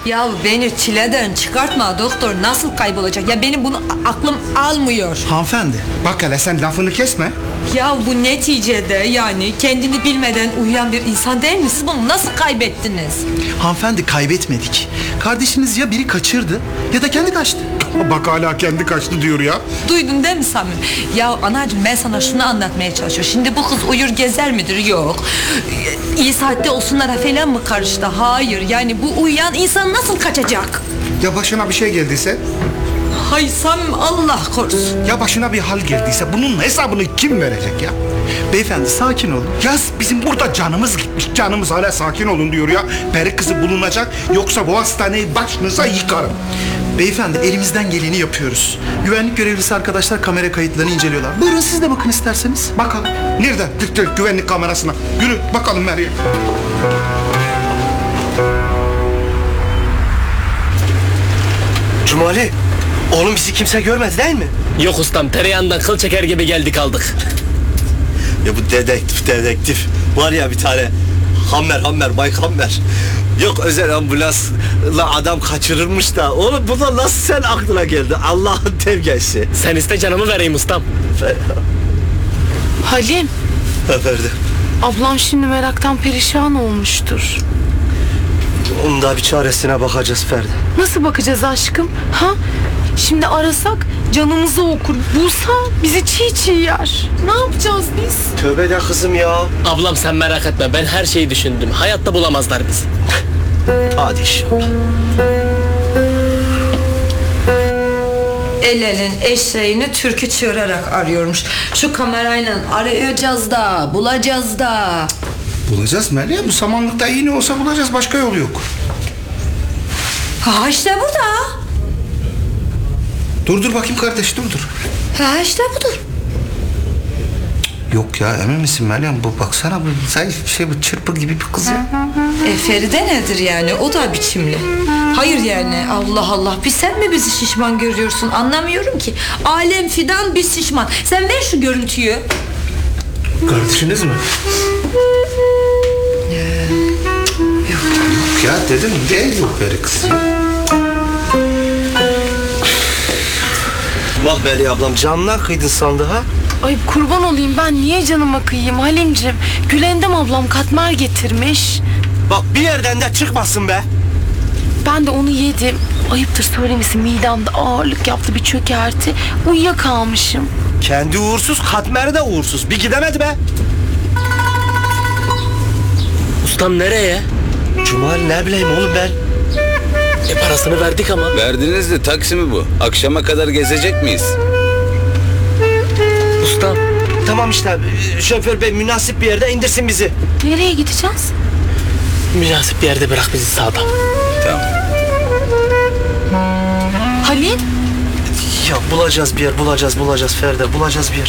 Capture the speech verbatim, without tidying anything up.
Ya beni çileden çıkartma doktor, nasıl kaybolacak? Ya benim bunu aklım almıyor. Hanımefendi. Bak hele sen lafını kesme. Ya bu neticede yani kendini bilmeden uyuyan bir insan değil mi? Siz bunu nasıl kaybettiniz? Hanımefendi kaybetmedik. Kardeşiniz ya biri kaçırdı ya da kendi kaçtı. Bak hala kendi kaçtı diyor ya. Duydun değil mi Samim? Ya anacığım, ben sana şunu anlatmaya çalışıyorum. Şimdi bu kız uyur gezer midir? Yok. İyi saatte olsunlara falan mı karıştı? Hayır. Yani bu uyuyan insan nasıl kaçacak? Ya başına bir şey geldiyse? Hay Samim, Allah korusun. Ya başına bir hal geldiyse bunun hesabını kim verecek ya? Beyefendi sakin olun. Ya bizim burada canımız gitmiş, canımız hala sakin olun diyor ya. Peri kızı bulunacak, yoksa bu hastaneyi başınıza yıkarım. Beyefendi elimizden geleni yapıyoruz. Güvenlik görevlisi arkadaşlar kamera kayıtlarını inceliyorlar. Buyurun siz de bakın isterseniz. Bakalım, nerede? Tık tık güvenlik kamerasına. Yürü bakalım Meryem. Cumali, oğlum bizi kimse görmedi değil mi? Yok ustam, tereyağından kıl çeker gibi geldik aldık. Ya bu dedektif dedektif var ya bir tane Hammer Hammer Bay Hammer. Yok özel ambulansla adam kaçırırmış da oğlum bu da nasıl sen aklına geldi? Allah'ın tevgesi. Sen iste canımı vereyim ustam. Halim, Efendim. ablam şimdi meraktan perişan olmuştur. Onun da bir çaresine bakacağız Ferdi. Nasıl bakacağız aşkım? Ha? Şimdi arasak canımızı okur. Bulsa bizi çiğ çiğ yer. Ne yapacağız biz? Tövbe de kızım ya. Ablam sen merak etme, ben her şeyi düşündüm. Hayatta bulamazlar bizi. Hadi inşallah. El elin eşeğini türkü çığırarak arıyormuş. Şu kamerayla arayacağız da, bulacağız da. Bulacağız Meryem, bu samanlıkta iğne olsa bulacağız, başka yolu yok. Ha işte burada. Dur dur bakayım kardeş, dur dur. Ha işte budur. Yok ya, emin misin Meryem? Bu baksana, bu zayıf bir şey, bu çırpı gibi bir kız ya. E Feride nedir yani? O da biçimli. Hayır yani, Allah Allah. Bir sen mi bizi şişman görüyorsun? Anlamıyorum ki. Alem fidan, biz şişman. Sen ver şu görüntüyü. Kardeşiniz mi? Yok ya, dedim değil bu peri kız. Bak Beli ablam canına kıydın sandı ha. Ay kurban olayım, ben niye canıma kıyayım Halimciğim? Gülendam ablam katmer getirmiş. Bak bir yerden de çıkmasın be. Ben de onu yedim. Ayıptır söylemesi, midemde ağırlık yaptı, bir çökerti. Uyuyakalmışım. Kendi uğursuz katmeri de uğursuz. Bir gidemedi be. Ustam nereye? Cumali ne bileyim oğlum ben. E parasını verdik ama. Verdiniz de taksi mi bu? Akşama kadar gezecek miyiz? Ustam. Tamam işte şoför bey münasip bir yerde indirsin bizi. Nereye gideceğiz? Münasip bir yerde bırak bizi sağda. Tamam. Halim? Ya bulacağız bir yer bulacağız bulacağız Feride bulacağız bir yer.